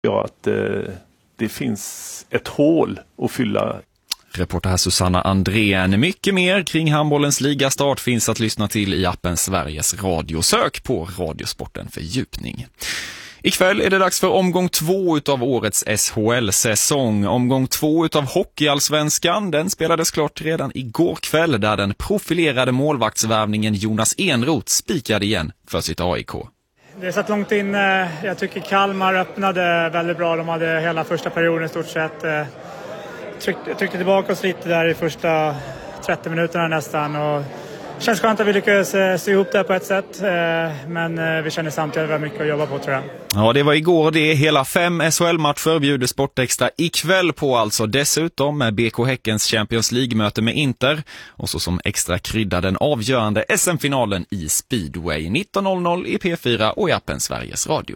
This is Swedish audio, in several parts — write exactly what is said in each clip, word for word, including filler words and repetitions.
Ja, att eh, det finns ett hål att fylla. Reporter här Susanna Andrén. Mycket mer kring handbollens ligastart finns att lyssna till i appen Sveriges Radio. Sök på Radiosporten fördjupning. Ikväll är det dags för omgång två utav årets S H L-säsong. Omgång två utav Hockeyallsvenskan, den spelades klart redan igår kväll där den profilerade målvaktsvärvningen Jonas Enroth spikade igen för sitt A I K. Det satt långt in. Jag tycker Kalmar öppnade väldigt bra. De hade hela första perioden i stort sett. Tryckte, tryckte tillbaka oss lite där i första trettio minuterna nästan. Och det känns skönt att vi lyckades se ihop det på ett sätt. Men vi känner samtidigt att vi har mycket att jobba på, tror jag. Ja, det var igår det. Hela fem S H L-matcher bjuder Sportextra ikväll på alltså. Dessutom med B K Häckens Champions League-möte med Inter. Och så som extra krydda den avgörande S M-finalen i Speedway. nitton noll noll i P fyra och i appen Sveriges Radio.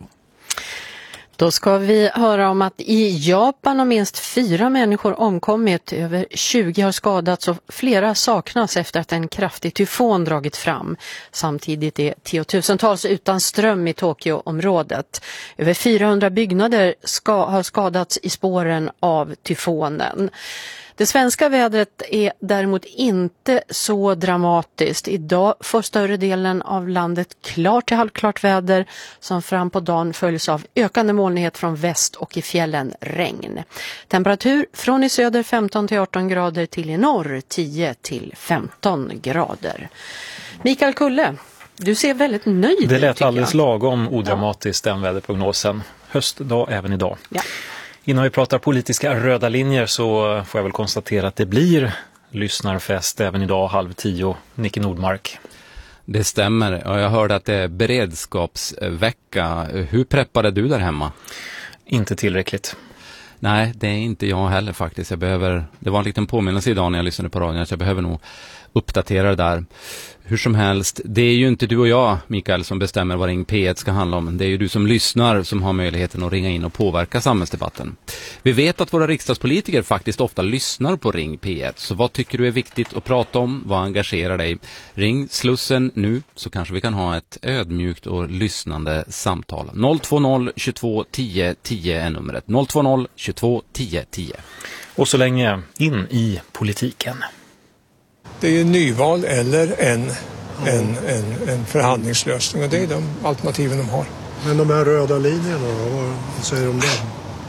Då ska vi höra om att i Japan har minst fyra människor omkommit, över tjugo har skadats och flera saknas efter att en kraftig tyfon dragit fram. Samtidigt är tiotusentals utan ström i Tokyo-området. Över fyrahundra byggnader ska ha skadats i spåren av tyfonen. Det svenska vädret är däremot inte så dramatiskt. Idag får större delen av landet klart till halvklart väder som fram på dagen följs av ökande molnighet från väst och i fjällen regn. Temperatur från i söder femton till arton grader till i norr tio till femton grader. Mikael Kulle, du ser väldigt nöjd ut. Det lät alldeles lagom odramatiskt, ja. Den väderprognosen. Höstdag även idag. Ja. Innan vi pratar politiska röda linjer så får jag väl konstatera att det blir lyssnarfest även idag halv tio. Nicke Nordmark. Det stämmer. Och jag hörde att det är beredskapsvecka. Hur preppade du där hemma? Inte tillräckligt. Nej, det är inte jag heller faktiskt. Jag behöver, det var en liten påminnelse idag när jag lyssnade på radion att jag behöver nog uppdatera det där. Hur som helst, det är ju inte du och jag, Mikael, som bestämmer vad Ring P ett ska handla om. Det är ju du som lyssnar som har möjligheten att ringa in och påverka samhällsdebatten. Vi vet att våra riksdagspolitiker faktiskt ofta lyssnar på Ring P ett. Så vad tycker du är viktigt att prata om? Vad engagerar dig? Ring Slussen nu så kanske vi kan ha ett ödmjukt och lyssnande samtal. noll två noll tjugotvå tio tio är numret. noll två noll tjugotvå tio tio. Och så länge in i politiken. Det är ju nyval eller en, en, en, en förhandlingslösning och det är de alternativen de har. Men de här röda linjerna då, vad säger de om det?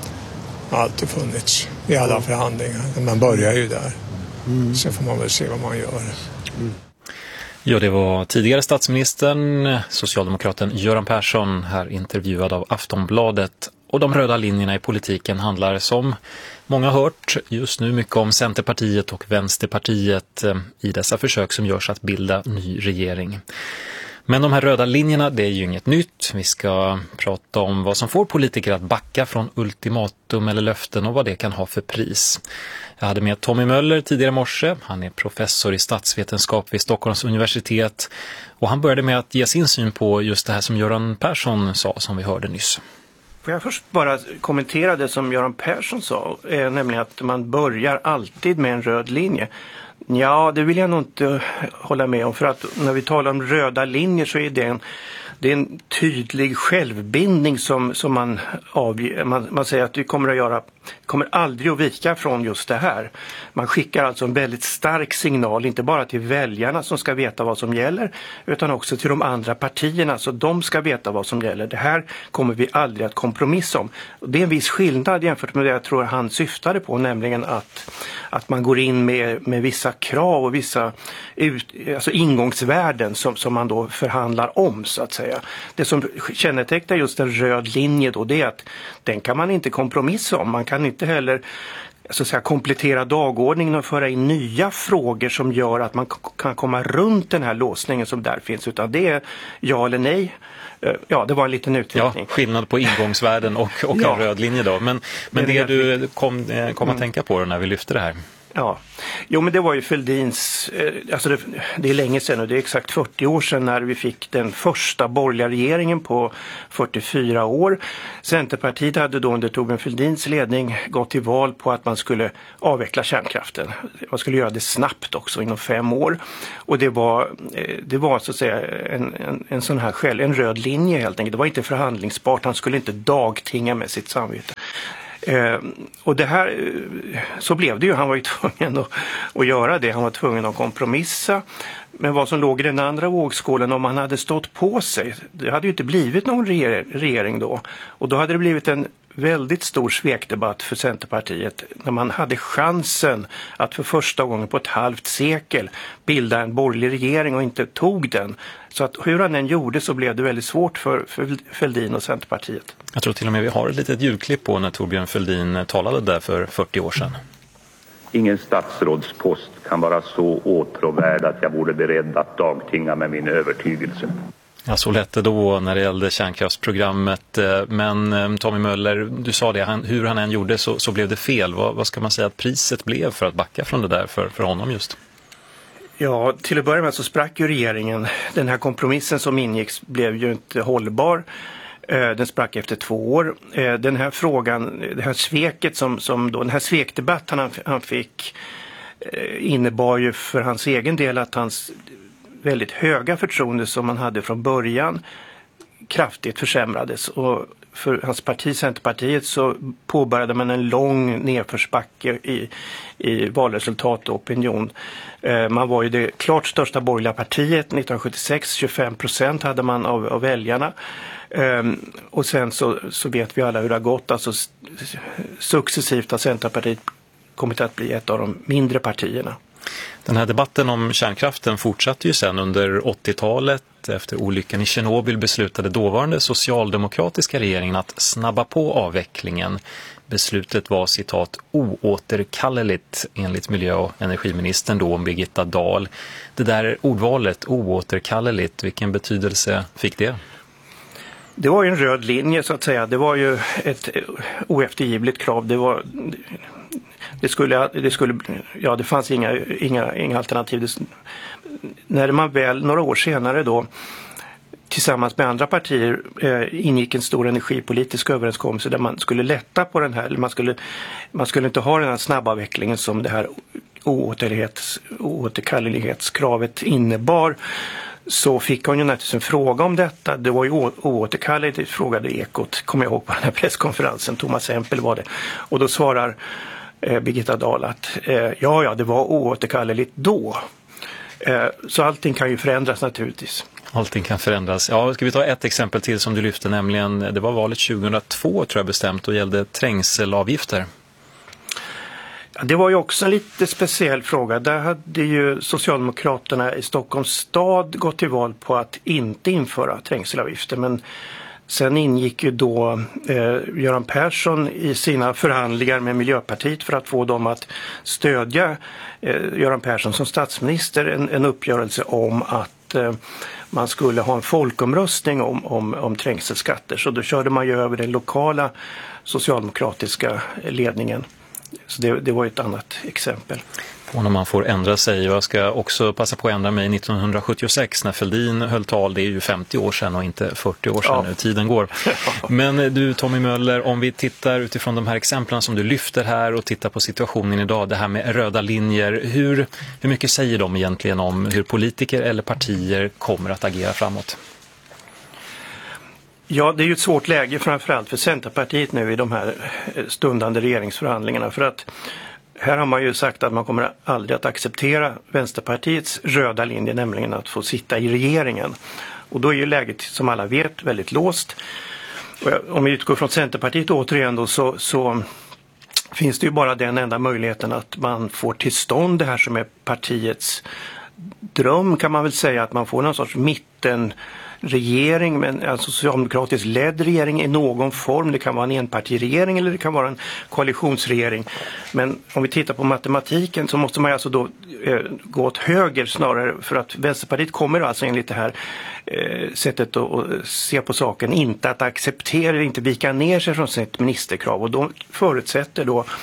Har alltid funnits i alla förhandlingar. Man börjar ju där. Mm. Sen får man väl se vad man gör. Mm. Ja, det var tidigare statsministern, socialdemokraten Göran Persson, här intervjuad av Aftonbladet. Och de röda linjerna i politiken handlar, som många har hört, just nu mycket om Centerpartiet och Vänsterpartiet i dessa försök som görs att bilda ny regering. Men de här röda linjerna, det är ju inget nytt. Vi ska prata om vad som får politiker att backa från ultimatum eller löften och vad det kan ha för pris. Jag hade med Tommy Möller tidigare i morse. Han är professor i statsvetenskap vid Stockholms universitet. Och han började med att ge sin syn på just det här som Göran Persson sa, som vi hörde nyss. Får jag först bara kommentera det som Göran Persson sa, eh, nämligen att man börjar alltid med en röd linje. Ja, det vill jag nog inte hålla med om, för att när vi talar om röda linjer så är det en, det är en tydlig självbindning som, som man avger. Man, man säger att vi kommer att göra, kommer aldrig att vika från just det här. Man skickar alltså en väldigt stark signal, inte bara till väljarna som ska veta vad som gäller, utan också till de andra partierna så de ska veta vad som gäller. Det här kommer vi aldrig att kompromissa om. Det är en viss skillnad jämfört med det jag tror han syftade på, nämligen att, att man går in med, med vissa krav och vissa ut, alltså ingångsvärden som, som man då förhandlar om, så att säga. Det som kännetecknar just en röd linje då, det är att den kan man inte kompromissa om. Man kan inte heller så att säga, komplettera dagordningen och föra in nya frågor som gör att man k- kan komma runt den här låsningen som där finns, utan det är ja eller nej. Ja, det var en liten utveckling. Ja, skillnad på ingångsvärden och, och ja. en röd linje då. Men, men det, det du kom, kom att mm. tänka på när vi lyfte det här? Ja, jo men det var ju Fälldins, eh, alltså det, det är länge sedan och det är exakt fyrtio år sedan när vi fick den första borgerliga regeringen på fyrtiofyra år. Centerpartiet hade då under Thorbjörn Fälldins ledning gått till val på att man skulle avveckla kärnkraften. Man skulle göra det snabbt också inom fem år. Och det var, eh, det var så att säga en, en, en sån här själv, en röd linje helt enkelt. Det var inte förhandlingsbart, han skulle inte dagtinga med sitt samvete. Eh, och det här, så blev det ju, han var ju tvungen att, att göra det, han var tvungen att kompromissa. Men vad som låg i den andra vågskålen, om han hade stått på sig, det hade ju inte blivit någon reger- regering då. Och då hade det blivit en väldigt stor svekdebatt för Centerpartiet när man hade chansen att för första gången på ett halvt sekel bilda en borgerlig regering och inte tog den. Så att hur han än gjorde så blev det väldigt svårt för, för Fälldin och Centerpartiet. Jag tror till och med vi har ett litet ljudklipp på när Thorbjörn Fälldin talade där för fyrtio år sedan. Ingen statsrådspost kan vara så åtråvärd att jag vore beredd att dagtinga med min övertygelse. Ja, så lät det då när det gällde kärnkraftsprogrammet. Men Tommy Möller, du sa det, han, hur han än gjorde så, så blev det fel. Vad, vad ska man säga att priset blev för att backa från det där för, för honom just? Ja, till att börja med så sprack ju regeringen. Den här kompromissen som ingicks blev ju inte hållbar. Den sprack efter två år. Den här frågan, det här sveket som, som då, den här svekdebatten han, han fick innebar ju för hans egen del att hans väldigt höga förtroende som man hade från början kraftigt försämrades. Och för hans parti, Centerpartiet, så påbörjade man en lång nedförsbacke i, i valresultat och opinion. Eh, man var ju det klart största borgerliga partiet nittonhundrasjuttiosex, tjugofem procent hade man av, av väljarna. Eh, och sen så, så vet vi alla hur det har gått. Alltså successivt har Centerpartiet kommit att bli ett av de mindre partierna. Den här debatten om kärnkraften fortsatte ju sen under åttiotalet. Efter olyckan i Tjernobyl beslutade dåvarande socialdemokratiska regeringen att snabba på avvecklingen. Beslutet var citat oåterkalleligt enligt miljö- och energiministern då om Birgitta Dahl. Det där ordvalet oåterkalleligt, vilken betydelse fick det? Det var ju en röd linje så att säga. Det var ju ett oeftergivligt krav. Det var... Det skulle, det skulle, ja det fanns inga, inga, inga alternativ. Det, när man väl några år senare då tillsammans med andra partier eh, ingick en stor energipolitisk överenskommelse där man skulle lätta på den här, eller man skulle, man skulle inte ha den här snabbavvecklingen som det här oåterkallelighetskravet innebar. Så fick hon ju naturligtvis en fråga om detta. Det var ju oåterkalleligt, frågade Ekot, kommer jag ihåg på den här presskonferensen, Thomas Empel var det. Och då svarar eh, Birgitta Dahl att eh, ja, ja, det var oåterkalleligt då. Eh, så allting kan ju förändras naturligtvis. Allting kan förändras. Ja, ska vi ta ett exempel till som du lyfte, nämligen det var valet tjugohundratvå tror jag bestämt och gällde trängselavgifter. Ja, det var ju också en lite speciell fråga. Där hade ju Socialdemokraterna i Stockholms stad gått till val på att inte införa trängselavgifter. Men sen ingick ju då eh, Göran Persson i sina förhandlingar med Miljöpartiet för att få dem att stödja eh, Göran Persson som statsminister. En, en uppgörelse om att eh, man skulle ha en folkomröstning om, om, om trängselskatter. Så då körde man ju över den lokala socialdemokratiska ledningen. Så det, det var ett annat exempel. Och när man får ändra sig. Jag ska också passa på att ändra mig nittonhundrasjuttiosex när Fälldin höll tal. Det är ju femtio år sedan och inte fyrtio år sedan ja. nu. Tiden går. Men du Tommy Möller, om vi tittar utifrån de här exemplen som du lyfter här och tittar på situationen idag. Det här med röda linjer. Hur, hur mycket säger de egentligen om hur politiker eller partier kommer att agera framåt? Ja, det är ju ett svårt läge framförallt för Centerpartiet nu i de här stundande regeringsförhandlingarna. För att här har man ju sagt att man kommer aldrig att acceptera Vänsterpartiets röda linje, nämligen att få sitta i regeringen. Och då är ju läget som alla vet väldigt låst. Och om vi utgår från Centerpartiet återigen då så, så finns det ju bara den enda möjligheten att man får till stånd det här som är partiets dröm, kan man väl säga, att man får någon sorts mitten regering, men alltså socialdemokratiskt ledd regering i någon form. Det kan vara en enpartiregering eller det kan vara en koalitionsregering. Men om vi tittar på matematiken så måste man alltså då eh, gå åt höger snarare, för att Vänsterpartiet kommer alltså enligt det här eh, sättet att, att se på saken inte att acceptera, inte vika ner sig från sitt ministerkrav, och då förutsätter då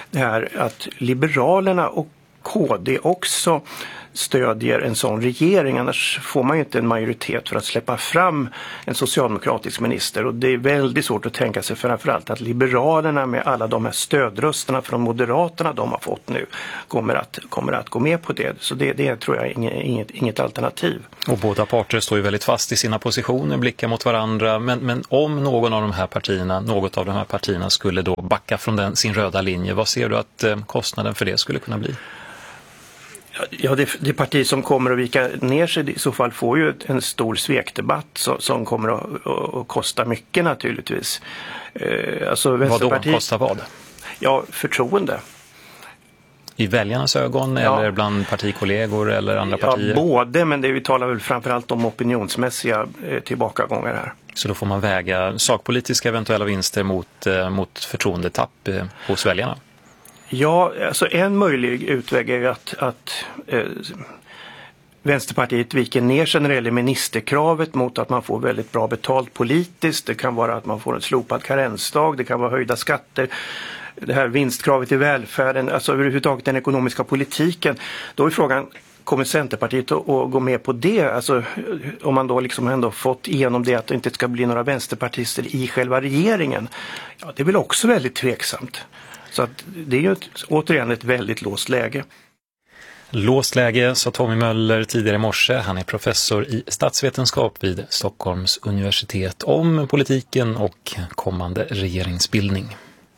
det här att Liberalerna och K D också stödjer en sån regering, annars får man ju inte en majoritet för att släppa fram en socialdemokratisk minister, och det är väldigt svårt att tänka sig framförallt att Liberalerna med alla de här stödrösterna från Moderaterna de har fått nu kommer att, kommer att gå med på det, så det, det tror jag inget, inget, inget alternativ. Och båda parter står ju väldigt fast i sina positioner, blickar mot varandra, men, men om någon av de här partierna, något av de här partierna skulle då backa från den, sin röda linje, vad ser du att eh, kostnaden för det skulle kunna bli? Ja, det, det parti som kommer att vika ner sig i så fall får ju en stor svekdebatt som, som kommer att, att kosta mycket naturligtvis. Eh, alltså vad då? Kostar vad? Ja, förtroende. I väljarnas ögon ja. Eller bland partikollegor eller andra ja, partier? Både, men det vi talar väl framförallt om opinionsmässiga eh, tillbakagångar här. Så då får man väga sakpolitiska eventuella vinster mot, eh, mot förtroendetapp eh, hos väljarna? Ja, alltså en möjlig utväg är att, att eh, Vänsterpartiet viker ner sig när det gäller ministerkravet mot att man får väldigt bra betalt politiskt. Det kan vara att man får en slopad karensdag, det kan vara höjda skatter, det här vinstkravet i välfärden, alltså överhuvudtaget den ekonomiska politiken. Då är frågan, kommer Centerpartiet att, att gå med på det? Alltså om man då liksom ändå fått igenom det att det inte ska bli några vänsterpartister i själva regeringen. Ja, det är väl också väldigt tveksamt. Så att det är ju ett, återigen ett väldigt låst läge. Låst läge, sa Tommy Möller tidigare i morse. Han är professor i statsvetenskap vid Stockholms universitet om politiken och kommande regeringsbildning.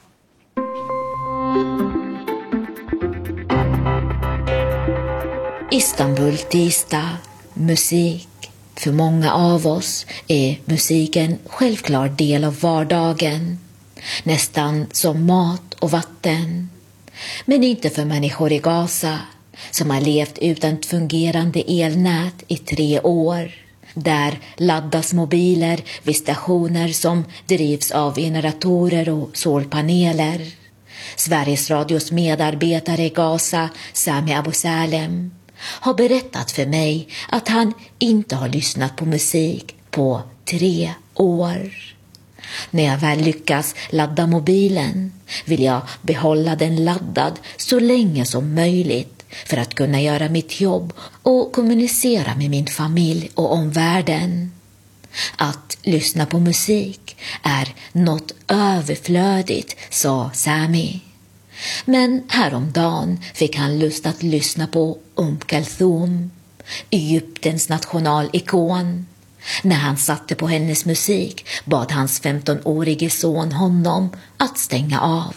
Istanbul tisdag, musik. För många av oss är musiken självklar del av vardagen. Nästan som mat och vatten. Men inte för människor i Gaza som har levt utan ett fungerande elnät i tre år. Där laddas mobiler vid stationer som drivs av generatorer och solpaneler. Sveriges Radios medarbetare i Gaza, Sami Abu Salem, har berättat för mig att han inte har lyssnat på musik på tre år. När jag väl lyckas ladda mobilen vill jag behålla den laddad så länge som möjligt för att kunna göra mitt jobb och kommunicera med min familj och omvärlden. Att lyssna på musik är något överflödigt, sa Sami. Men häromdagen fick han lust att lyssna på Umm Kulthum, Egyptens nationalikon. När han satte på hennes musik bad hans femtonårige son honom att stänga av.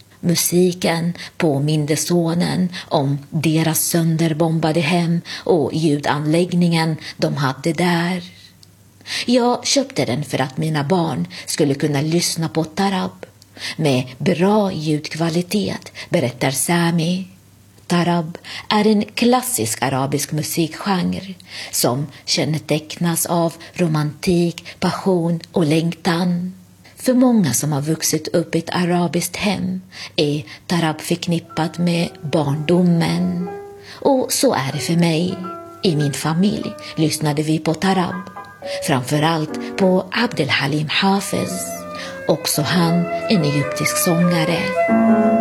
Musiken påminde sonen om deras sönderbombade hem och ljudanläggningen de hade där. Jag köpte den för att mina barn skulle kunna lyssna på tarab med bra ljudkvalitet, berättar Sami. Tarab är en klassisk arabisk musikgenre som kännetecknas av romantik, passion och längtan. För många som har vuxit upp i ett arabiskt hem är tarab förknippat med barndomen. Och så är det för mig. I min familj lyssnade vi på tarab. Framförallt på Abdel Halim Hafez. Också han en egyptisk sångare.